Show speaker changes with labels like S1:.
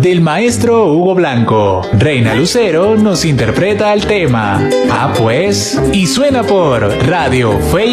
S1: del maestro Hugo Blanco. Reina Lucero nos interpreta el tema. Ah, pues, y suena por Radio Fe